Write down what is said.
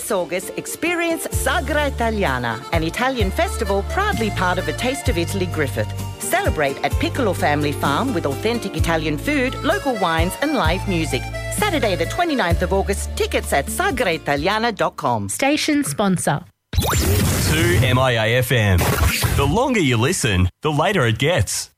This August, experience Sagra Italiana, an Italian festival proudly part of A Taste of Italy Griffith. Celebrate at Piccolo Family Farm with authentic Italian food, local wines and live music. Saturday the 29th of August, tickets at sagraitaliana.com. Station sponsor. 2MIA FM. The longer you listen, the later it gets.